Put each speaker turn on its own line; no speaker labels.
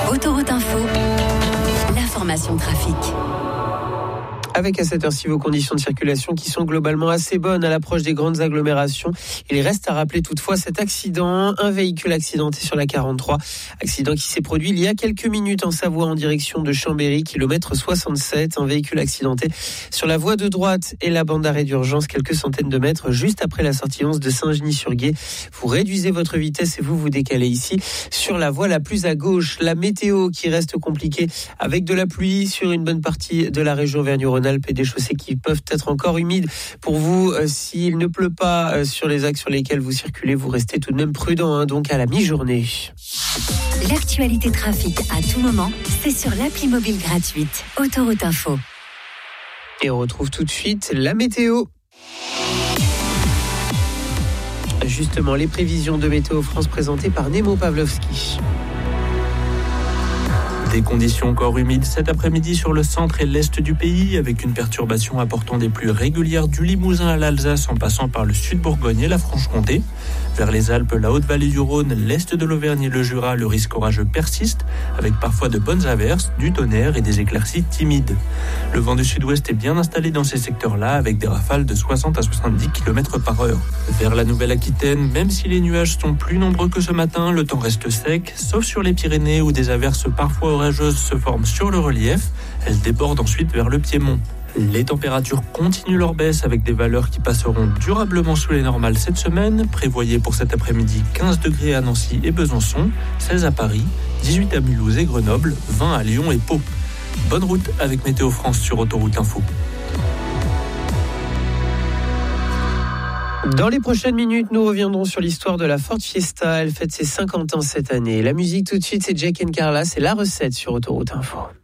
Autoroute Info, l'information trafic.
Avec à cette heure-ci vos conditions de circulation qui sont globalement assez bonnes à l'approche des grandes agglomérations. Il reste à rappeler toutefois cet accident, un véhicule accidenté sur la 43. Accident qui s'est produit il y a quelques minutes en Savoie en direction de Chambéry, kilomètre 67. Un véhicule accidenté sur la voie de droite et la bande d'arrêt d'urgence quelques centaines de mètres juste après la sortie 11 de Saint-Genis-sur-Guiers. Vous réduisez votre vitesse et vous décalez ici sur la voie la plus à gauche. La météo qui reste compliquée avec de la pluie sur une bonne partie de la région Auvergne-Rhône-Alpes et des chaussées qui peuvent être encore humides pour vous. S'il ne pleut pas sur les axes sur lesquels vous circulez, vous restez tout de même prudent, donc à la mi-journée.
L'actualité trafic à tout moment, c'est sur l'appli mobile gratuite Autoroute Info.
Et on retrouve tout de suite la météo. Justement, les prévisions de Météo France présentées par Nemo Pavlovski.
Des conditions encore humides cet après-midi sur le centre et l'est du pays, avec une perturbation apportant des pluies régulières du Limousin à l'Alsace en passant par le sud-Bourgogne et la Franche-Comté. Vers les Alpes, la Haute-Vallée du Rhône, l'est de l'Auvergne et le Jura, le risque orageux persiste, avec parfois de bonnes averses, du tonnerre et des éclaircies timides. Le vent du sud-ouest est bien installé dans ces secteurs-là, avec des rafales de 60 à 70 km/h. Vers la Nouvelle-Aquitaine, même si les nuages sont plus nombreux que ce matin, le temps reste sec, sauf sur les Pyrénées où des averses parfois orageuses se forment sur le relief. Elles débordent ensuite vers le Piémont. Les températures continuent leur baisse avec des valeurs qui passeront durablement sous les normales cette semaine. Prévoyez pour cet après-midi 15 degrés à Nancy et Besançon, 16 à Paris, 18 à Mulhouse et Grenoble, 20 à Lyon et Pau. Bonne route avec Météo France sur Autoroute Info.
Dans les prochaines minutes, nous reviendrons sur l'histoire de la Ford Fiesta. Elle fête ses 50 ans cette année. La musique tout de suite, c'est Jack & Carla, c'est la recette sur Autoroute Info.